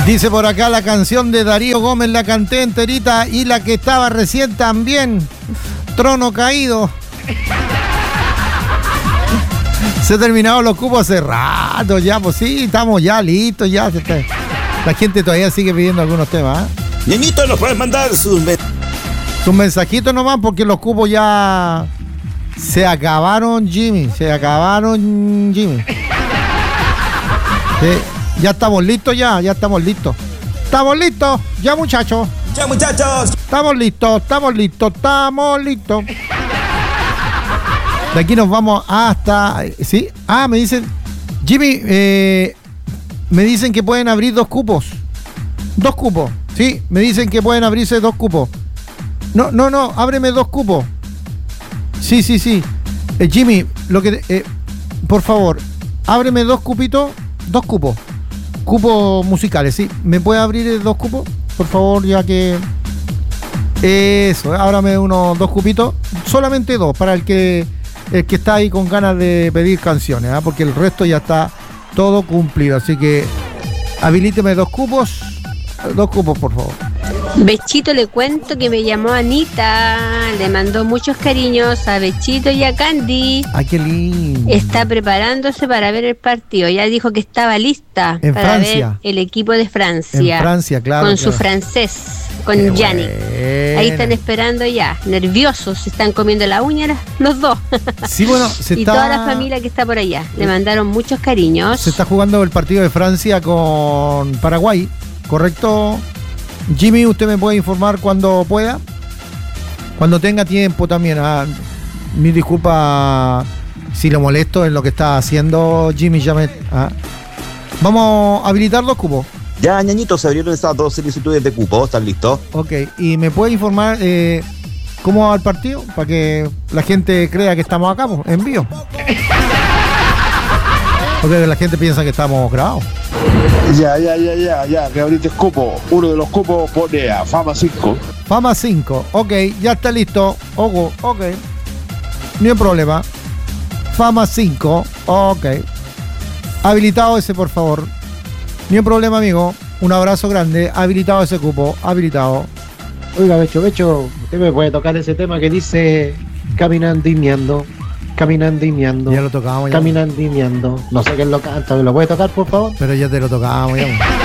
Dice por acá la canción de Darío Gómez, la canté enterita y la que estaba recién también. Trono caído. Se terminaron los cupos hace rato ya, pues sí, estamos ya listos, ya. La gente todavía sigue pidiendo algunos temas. Ñañito, nos puedes mandar sus mensajitos nomás porque los cupos ya se acabaron, Jimmy. Ya estamos listos, ya estamos listos. Estamos listos, ya muchachos. Ya muchachos. Estamos listos. De aquí nos vamos hasta... ¿Sí? Me dicen... Jimmy, me dicen que pueden abrir 2 cupos. 2 cupos. Sí, me dicen que pueden abrirse 2 cupos. No, ábreme 2 cupos. Sí. Jimmy, por favor, ábreme 2 cupitos. 2 cupos. Cupos musicales, ¿sí? ¿Me puede abrir 2 cupos? Por favor, ya que... Eso, ábrame 2 cupitos. Solamente 2, para el que está ahí con ganas de pedir canciones, porque el resto ya está todo cumplido. Así que habilíteme 2 cupos. 2 cupos, por favor. Bechito, le cuento que me llamó Anita, le mandó muchos cariños a Bechito y a Candy. Ay, qué lindo. Está preparándose para ver el partido. Ya dijo que estaba lista en para Francia. Ver el equipo de Francia. En Francia, claro. Con su francés, con Yannick. Ahí están esperando ya, nerviosos, se están comiendo la uña los dos. Sí, bueno, y toda la familia que está por allá. Le mandaron muchos cariños. Se está jugando el partido de Francia con Paraguay, ¿correcto? Jimmy, usted me puede informar cuando pueda, cuando tenga tiempo también. Mi disculpa si lo molesto en lo que está haciendo Jimmy. Vamos a habilitar 2 cupos. Ya, Ñañito, se abrieron esas 2 solicitudes de cupos, ¿están listos? Ok, y me puede informar cómo va el partido para que la gente crea que estamos acá, en vivo. Porque la gente piensa que estamos grabados. Ya, que abriste cupo. Uno de los cupos pone a Fama 5. Fama 5, ok, ya está listo. Ok, no hay problema. Fama 5, ok. Habilitado ese, por favor. No hay problema, amigo. Un abrazo grande. Habilitado ese cupo, habilitado. Oiga, Becho, usted me puede tocar ese tema que dice caminando y meando. Ya lo tocábamos. Caminando y meando. No sé quién lo canta, ¿me lo puede tocar, por favor? Pero ya te lo tocábamos.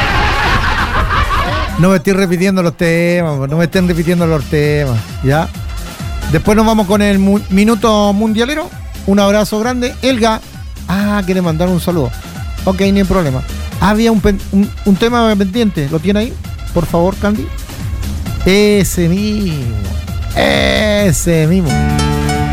No me estoy repitiendo los temas, ¿ya? Después nos vamos con el minuto mundialero. Un abrazo grande. Elga. Quiere mandar un saludo. Ok, ni hay problema. Había un tema pendiente. ¿Lo tiene ahí? Por favor, Candy. Ese mismo.